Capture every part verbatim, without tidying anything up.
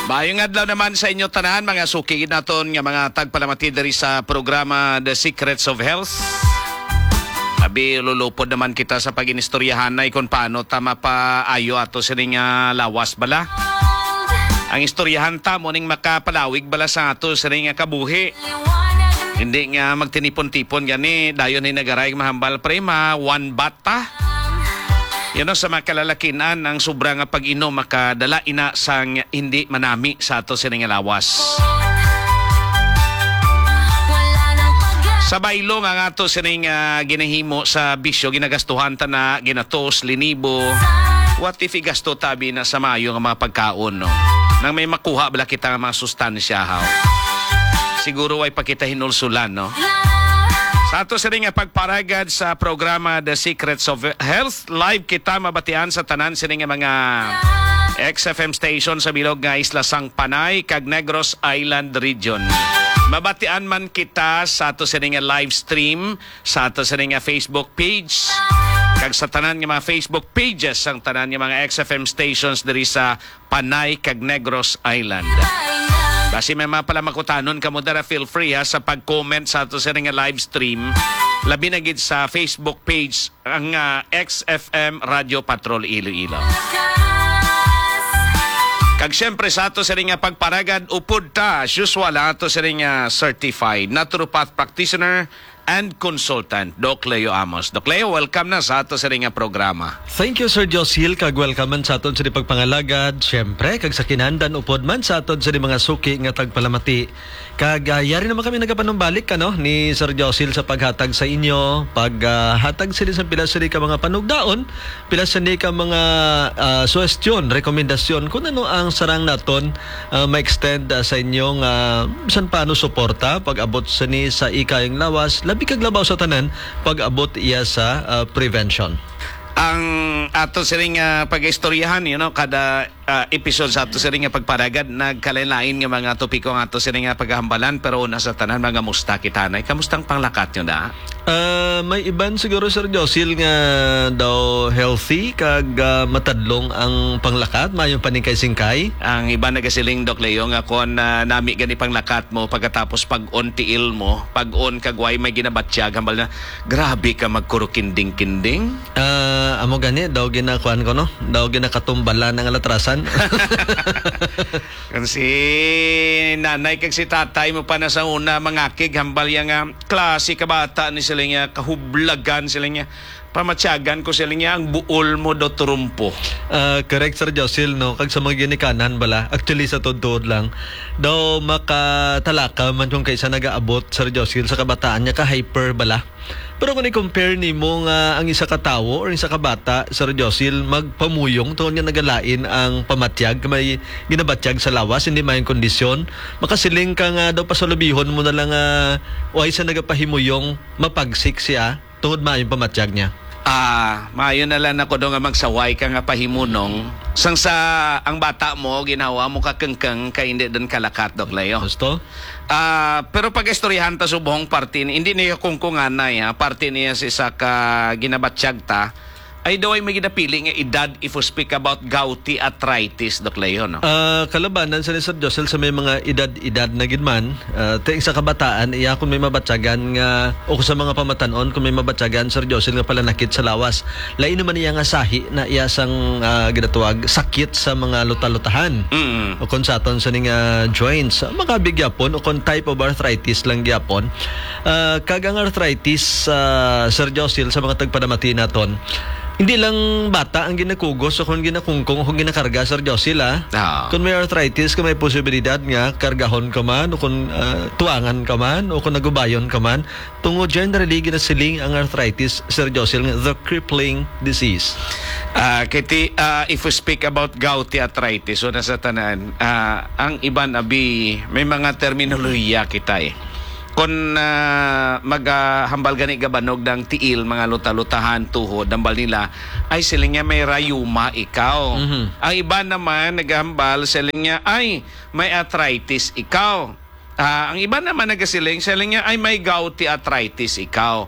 Maayong adlaw naman sa inyo tanan mga suki naton nga mga tagpalamati diri sa programa The Secrets of Health. Abi lulupod naman kita sa pag-inistoryahan na kung paano tama pa ayo ato sining nga lawas bala. Ang istoryahan ta mo ning makapalawig bala sa ato sining nga kabuhi. Hindi nga magtinipon-tipon gani dayon ni nagaray mahambal prema one bata. Yan sa mga kalalakinan ang sobra nga pag-inom makadala ina sang hindi manami sa ato sining lawas. Sa baylo nga ato sining uh, ginahimo sa bisyo ginagastuhan ta na ginatos linibo. What if igasto tabi na sa mayo nga mga pagkaon no? Nang may makuha bala kita nga mga sustansya ha. Siguro ay pakita hinulsulan no. Sa ato sa rin nga pagparagad sa programa The Secrets of Health, live kita mabatian sa tanan sa rin nga mga X F M station sa bilog nga Isla Sang Panay, kag Negros Island Region. Mabatian man kita sa ato sa rin nga live stream, sa ato sa rin nga Facebook page, kag sa tanan nga mga Facebook pages ang tanan nga mga X F M stations diri sa Panay, kag Negros Island. Kasi may mga pala makutanon ka mo dara, feel free ha sa pag-comment sa ato sa nga live stream. Labi na gid sa Facebook page ang uh, X F M Radio Patrol Iloilo. Kag syempre sa ato sa nga pagparagad upod ta, usual ato sa nga certified naturopath practitioner and consultant, Doc Leo Amos. Doc Leo, welcome na sa ato sa nga programa. Thank you, Sir Josil. Kag welcome man sa aton sa di pagpangalagad. Siyempre, kag sa kinahanglan upod man sa aton sa di mga suki nga tagpalamati. Kag uh, yari naman kami nagapanumbalik ano, ni Sir Josil sa paghatag sa inyo. Paghatag uh, sila sa pila sa di ka mga panugdaon, pila sa di ka mga uh, suwestyon, rekomendasyon kung ano ang sarang naton uh, ma-extend uh, sa inyong uh, san paano suporta pag-abot sa ni sa ikayang lawas. Labi kag labaw sa tanan pag-abot iya sa uh, prevention. Ang ato siring uh, pag-istoryahan, you know, kada uh, episode sa ato siring nga pagparagad nagkalain-lain nga mga topiko nga ato siring nga paghambalan, pero una sa tanan mga musta kitanay. Kamustang panglakat nyo na? Uh, may iban siguro, Sir Josil, nga daw healthy kag uh, matadlong ang panglakat, mayong paningkay-singkay. Ang iba nagasiling, Doc Leo, nga kung uh, nami gani panglakat mo pagkatapos pag-on tiil mo, pag-on kagway may ginabatsyag, hambal na grabe ka magkurukinding-kinding. Uh, amo gani, daw ginakuan ko, no? Daw ginakatumbalan ng alatrasan. Kasi nanay kag si tatay mo pa na sa una mangakig, hambal yang uh, klase kabata ni sila nga kahublagan sila nga pamatyagan ko sila nga ang buol mo do turumpo. Uh, correct, Sir Josil, no? Kag sa mga ginikanan bala, actually sa tod-tod lang, daw makatalaka man kung kaysa nag-aabot, Sir Josil, sa kabataan niya ka-hyper bala. Pero kung i-compare ni mo nga ang isa ka tawo or isa ka bata, Sir Josil, magpamuyong tungkol nga nagalain ang pamatyag, may ginabatyag sa lawas, hindi may kondisyon, makasiling ka nga daw pasalubihon mo na lang uh, uay sa nagapahimuyong mapagsik siya tungkol maayong pamatyag niya. Ah, maayo na lang ako doon nga magsaway ka nga pahimunong. Sang sa ang bata mo, ginawa mo kakengkeng ka hindi doon kalakat, Doc Leo. Gusto? Ah, pero pag istoryahan ta subong party, hindi niya kungkungan na ya, party niya si sa ka ginabatsyag ta, ay daw ay may ginapili nga edad if we speak about gouty arthritis, Doc Leo, no? Uh, kalabanan sa Sir Josel sa may mga edad-edad na gidman, uh, ting sa kabataan, iya kung may mabatyagan nga, o sa mga pamatanon, kung may mabatyagan, Sir Josel, nga pala nakit sa lawas. Lain naman iya nga sahi na iya sang uh, ginatuwag, sakit sa mga luta-lutahan. Mm-hmm. O kung sa aton sa ning uh, joints, makabigyapon, o kung type of arthritis lang gyapon. Uh, kagang arthritis, uh, Sir Josel, sa mga tagpadamati naton, hindi lang bata ang ginakugos o kung ginakungkong o kung ginakarga, Sir Josil, ah. Oh. Kung may arthritis, kung may posibilidad nga, kargahon ka man, o kung uh, tuangan ka man, o kung nagubayon ka man, tungo generally ginasiling ang arthritis, Sir Josil, the crippling disease. Uh, kiti, uh, if we speak about gouty arthritis, so nasa tanan, uh, ang iban abi, may mga terminolohiya kita eh. Kung uh, maghambal gani gabanog ng tiil, mga luta-lutahan, tuhod, dambal nila, ay siling niya may rayuma ikaw. Mm-hmm. Ang iba naman naghambal, siling niya ay may arthritis ikaw. Uh, ang iba naman nagasiling, siling niya ay may gouty arthritis ikaw.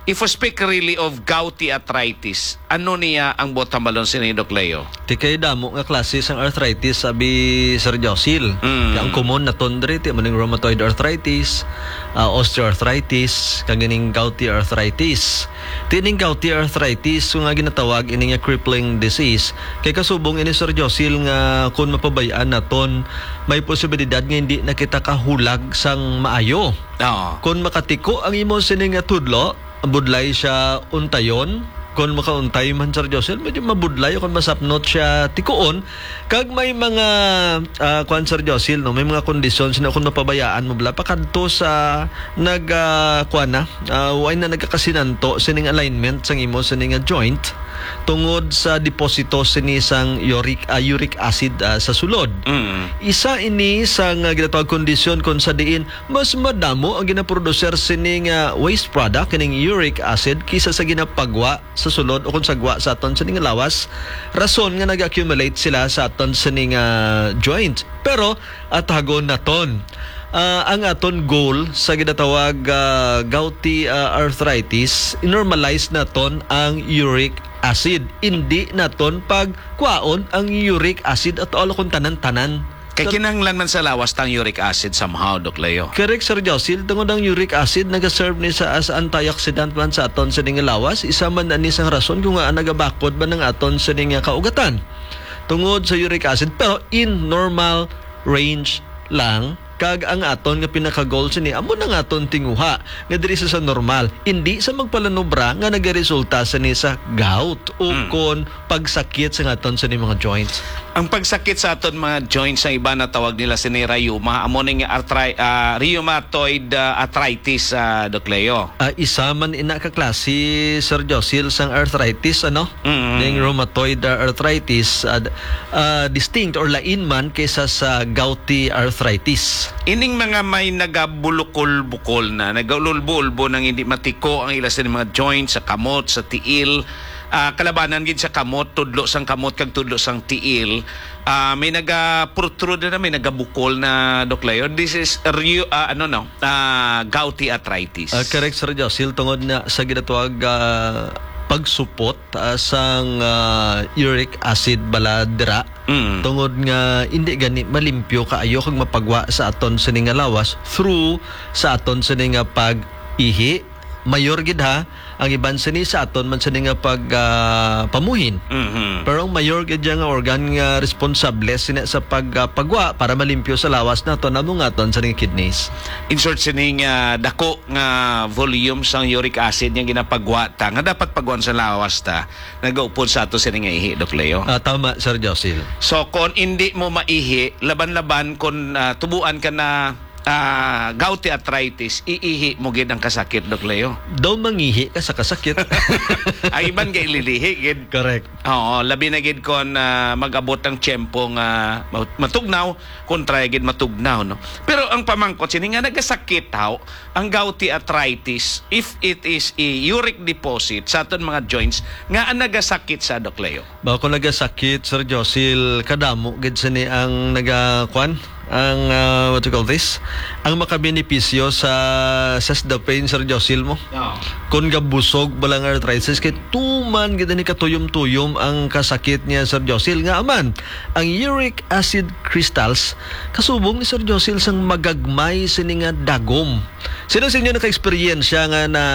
if we speak really of gouty arthritis, ano niya ang botambalon si Doc Leo? Ti kay damo nga klase sang arthritis sabi Sir Josil. Mm. Ang common na tondre ti maning rheumatoid arthritis, uh, osteoarthritis, kaganing gouty arthritis. Tining gouty arthritis so nga ginatawag ini nga crippling disease. Kay kasubong ini Sir Josil nga kun mapabayaan naton may posibilidad nga hindi na kita kahulag sang maayo. Oo. Kung makatiko ang imo sining nga tudlo, budlay siya untayon. Kung makauntay man Sir Josel, medyo mabudlay kung masapnot siya tikuon. Kag may mga uh, kwan Sir Josel, no, may mga kondisyon na kung mapabayaan mo bala pakadto sa nag uh, kwan na, uh, way na nagkakasinanto sining alignment sang imo sining nga joint tungod sa deposito sini sang uric uh, uric acid uh, sa sulod. Mm. Isa ini sang uh, ginatawag kondisyon kung sa diin mas madamo ang ginaproducer sining uh, waste product kining uric acid kisa sa ginapagwa sa sulod o kung sagwa sa aton sining lawas. Rason nga nag-accumulate sila sa aton sining uh, joint. Pero atagon naton Uh, ang aton goal sa ginatawag uh, gouty uh, arthritis, normalize naton ang uric acid. Hindi naton pagkwaon ang uric acid at all kung tanan-tanan. Kay kinanglan man sa lawas tang uric acid somehow, Doc Leo. Correct, Sir Josil. Tungod ang uric acid, nag-serve ni sa as antioxidant man sa aton sa ning lawas. Isa man ani sang rason kung nga nagabakod ba ng aton sa ning kaugatan. Tungod sa uric acid, pero in normal range lang. Kag ang aton nga pinaka-goal sini amo na nga aton tinguha nga diri sa normal, hindi sa magpalanobra nga nagaresulta sa ni sa gout o mm. kon pagsakit sa aton sa ni mga joints. Ang pagsakit sa aton mga joints sa iba na tawag nila sini rheuma, amo ning arthri- uh, rheumatoid uh, arthritis uh, Doc Leo. Uh, isa man ina ka klase Sir Josil sang arthritis ano? Mm-hmm. Ning rheumatoid arthritis uh, uh, distinct or lain man kaysa sa gouty arthritis. Ining mga may nagabulukol-bukol na, nagaululbo-ulbo nang hindi matiko ang ilas ng mga joints sa kamot, sa tiil, uh, kalabanan gid sa kamot, tudlo sang kamot kag tudlo sang tiil, uh, may naga-protrude na, may nagabukol na Doc Leo. This is uh, uh, ano no, uh, gouty arthritis. Uh, correct Sir Josil, tungod na sa ginatawag uh, pagsupot uh, sang uh, uric acid bala dira mm. tungod nga hindi gani malimpyo kaayo kag mapagwa sa aton sa nga lawas through sa aton sa nga pag-ihi. Mayor gid ha ang iban sini sa aton man sa nga pag uh, pamuhin. Mm-hmm. Pero ang mayor gid nga organ nga responsable sina sa pag uh, pagwa para malimpyo sa lawas naton amo nga aton sa nga kidneys. In short sining uh, dako nga volume sang uric acid nga ginapagwa ta nga dapat pagwan sa lawas ta nagaupod sa ato sini nga ihi Doc Leo. Uh, tama Sir Josil. So kung hindi mo maihi laban-laban kung uh, tubuan ka na Uh, gouty arthritis, iihi mo gid ang kasakit, Doc Leo. Daw mangihi ka sa kasakit. Ay iban kay ililihi gid. Correct. Oo, labi na gid kon uh, mag-abot ang tiyempo nga matugnaw, kontra gid matugnaw no. Pero ang pamangkot sini nga nagasakit haw ang gouty arthritis if it is a uric deposit sa aton mga joints nga ang nagasakit sa Doc Leo. Ba ko nagasakit Sir Josil kadamo gid sini ang nagakwan ang uh, what you call this ang makabenepisyo sa sesdapain Sir Josil mo. No. Kung gabusog balang arthritis kay tuman gid ni katuyom-tuyom ang kasakit niya Sir Josil nga aman ang uric acid crystals kasubong ni Sir Josil sang magagmay sini nga dagom. Sino sa inyo naka-eksperyensya nga na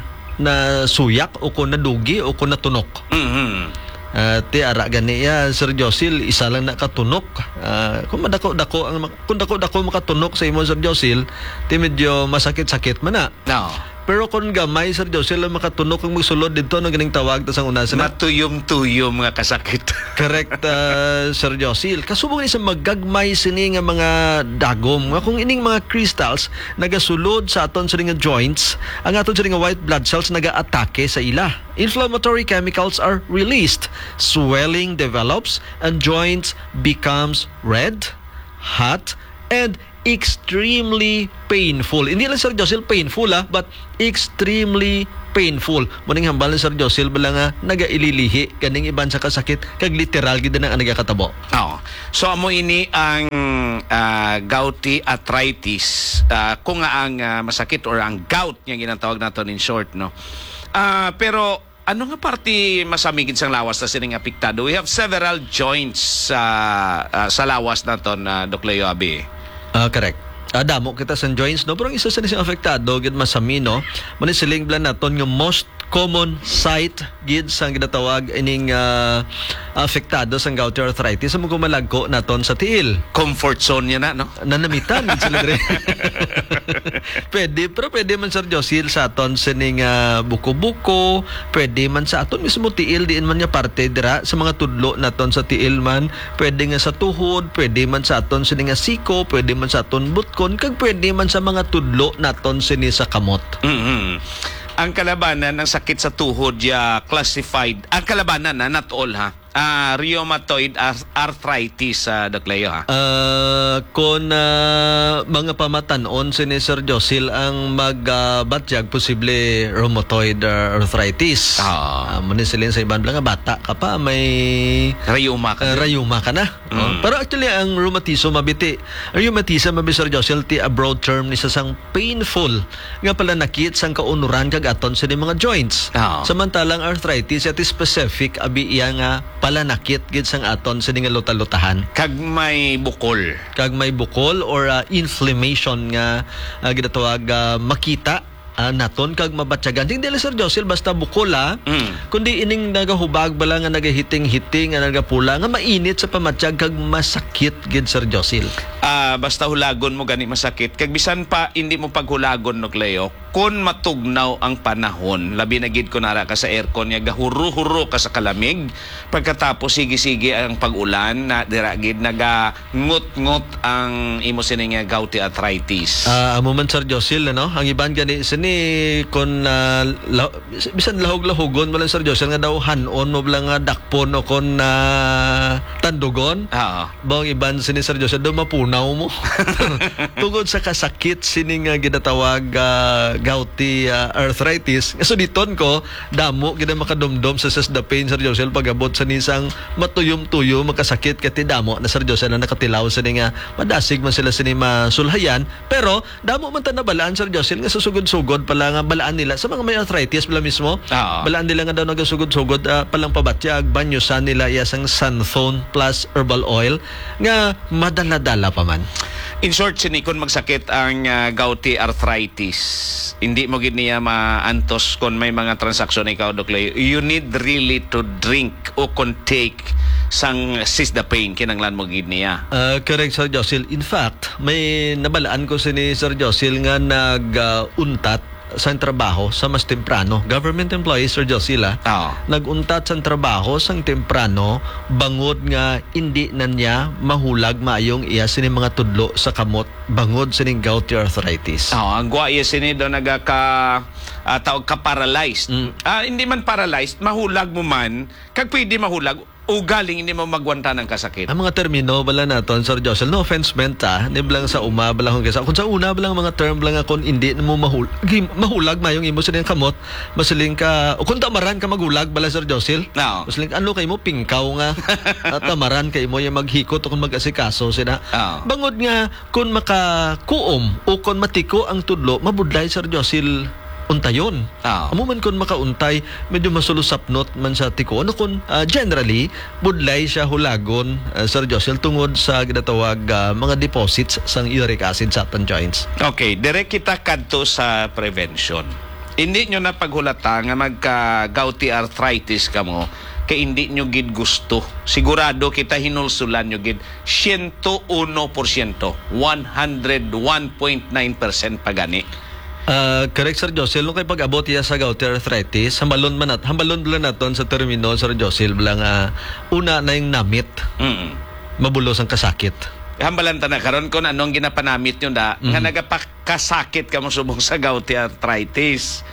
na suyak o kung nadugi o kung natunok? Mhm. Uh, ti ara gani ya Sir Josil isa lang nakatunok uh, kung madako-dako ang kung dako-dako makatunok sa imo Sir Josil ti medyo masakit-sakit man na. No. Pero kung gamay Sir Josil lang makatunok ang magsulod dito no ganing tawag ta sang una sa matuyom-tuyom nga kasakit. Correct uh, Sir Josil. Kasubong ni sa magagmay sini nga mga dagom nga kung ining mga crystals nagasulod sa aton sa nga joints, ang aton sa nga white blood cells naga-atake sa ila. Inflammatory chemicals are released, swelling develops, and joints becomes red, hot, and extremely painful. Hindi lang Sir Josil painful ha, but extremely painful. Muning hambal ni Sir Josil bala nga nagaililihi kaning iban sa kasakit kag literal gid na ang nagakatabo. Oh. So amo ini ang uh, gouty arthritis uh, kung nga ang uh, masakit or ang gout nga ginatawag naton in short no. Ah, pero ano nga parte masamigid sang lawas na sining apektado? We have several joints sa ah, sa lawas na to na Doc Leo Abi. Ah, correct. Ah, damo kita sa joints, no? Pero ang isa sa nisang apektado, gid masami, no? Muna siling blan naton nga most common site gid sang ginatawag ining uh, apektado sang gouty arthritis sa mga kumalagko naton sa tiil. Comfort zone niya na, no? Nanamitan gid sila dire. Pwede, pero pwede man Sir Josil sa aton sining uh, buko-buko, pwede man sa aton mismo tiil, diin man niya parte dira sa mga tudlo naton sa tiil man, pwede nga sa tuhod, pwede man sa aton sining nga siko, pwede man sa aton butkon, kag pwede man sa mga tudlo naton sini sa kamot. Mhm. Ang kalabanan ng sakit sa tuhod ya classified. Ang kalabanan na not all ha. Ah, rheumatoid arthritis sa uh, Doc Leo ha. Uh, kung uh, mga pamatanon si ni Sir Josil ang magbatyag uh, posible rheumatoid uh, arthritis. Ah. Uh, muna sila sa ibang nga bata ka pa may Rayuma ka. uh, rayuma ka na. Mm. Oh. Pero actually ang rheumatism mabiti. Ang rheumatism mabi Sir Josil ti a broad term ni sa sang painful nga pala nakit sang kaunuran kag aton sa mga joints. Ah. Samantalang arthritis iti specific abi iya nga palanakit gid sang aton sa nga luta-lutahan. Kag may bukol. Kag may bukol or uh, inflammation nga uh, ginatawag uh, makita uh, naton kag mabatyagan. Hindi lang Sir Josil basta bukol ha. Mm. Kundi ining nagahubag bala nga nagahiting-hiting nga nagapula nga mainit sa pamatyag kag masakit gid Sir Josil. Ah, basta hulagon mo gani masakit. Kag bisan pa hindi mo paghulagon, Doc Leo, kun matugnaw ang panahon, labi na gid ko nara ka sa aircon nga gahuro-huro ka sa kalamig, pagkatapos sige-sige ang pag-ulan na dira gid naga ngut-ngut ang imo sini nga gouty arthritis. Ah, amo man Sir Josil no, ang iban gani sini kun uh, la, bisan lahog-lahogon man Sir Josil nga daw hanon mo bala nga dakpon o kon na uh, tandugon. Oo. Bang iban sini Sir Josil daw mapunaw mo. Tungod sa kasakit sini nga ginatawag uh, gouty uh, arthritis. So diton ko damo gid makadumdum sa sas the pain Sir Josil pagabot sa nisang matuyom-tuyo makasakit kati damo na Sir Josil na nakatilaw sa nga madasig man sila sini masulhayan, pero damo man ta nabalaan Sir Josil nga susugod-sugod pala nga balaan nila sa mga may arthritis pala mismo. Oo. Balaan nila nga daw nagasugod-sugod uh, palang pabatyag banyusan nila iyasang Sunthone plus herbal oil nga madala-dala pa man. In short, sini kun magsakit ang uh, gouty arthritis, hindi mo gid niya maantos kung may mga transaksyon ikaw, Doc Leo. You need really to drink o take sang sis the pain kinanglan mo gid niya. Uh, correct Sir Josil. In fact, may nabalaan ko si ni Sir Josil nga nag-untat uh, sa trabaho sa mas temprano. Government employee Sir Josil ah. Oo. Nag-untat sa trabaho sang temprano bangod nga hindi na niya mahulag maayong iya sini mga tudlo sa kamot bangod sining gouty arthritis. Oh, ang guaya sini do nagaka uh, tawag ka paralyzed. Mm. Ah, hindi man paralyzed, mahulag mo man, kag pwede mahulag o galing hindi mo magwanta ng kasakit. Ang mga termino bala naton Sir Josil, no offense meant ah, ni blang sa uma bala kung kesa. Kung sa una bala mga term bala nga kung hindi mo mahul mahulag mayong imo sa kamot, masiling ka o kung tamaran ka magulag bala Sir Josil. No. Masiling ano kay mo pingkaw nga at tamaran kay mo yung maghikot o kung mag-asikaso sina. Oh. Bangod nga kung makakuom o kung matiko ang tudlo, mabudlay Sir Josil untayon. Oh. Amo man kun makauntay, medyo masulusapnot man sa tiko. Ano kun uh, generally budlay siya hulagon uh, Sir Josil tungod sa ginatawag uh, mga deposits sang uric acid sa aton joints. Okay, direct kita kadto sa prevention. Hindi nyo na paghulata nga magka-gouty arthritis ka mo kay hindi nyo gid gusto. Sigurado kita hinulsulan nyo gid one hundred one porsyento, one hundred one point nine percent pagani. Uh, correct Sir Josil, nung kay pag-abot iya sa gouty arthritis, hambalon man nat, hambalon bala naton sa termino Sir Josil bala nga una na yung namit, Mm. mabulos ang kasakit. Hambalan ta na karon kon anong ginapanamit nyo da Mhm. nga nagapakasakit ka mo subong sa gouty arthritis.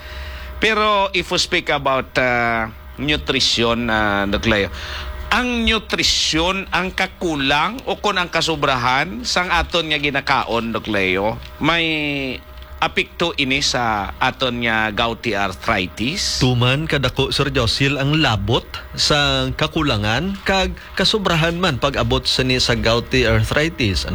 Pero if we speak about uh, nutrition, uh, Doc Leo, ang nutrisyon ang kakulang o kung ang kasubrahan sang aton nga ginakaon, Doc Leo, may apekto ini sa aton nga gouty arthritis. Tuman kadako Sir Josil ang labot sa kakulangan kag kasubrahan man pag-abot sa ni sa gouty arthritis.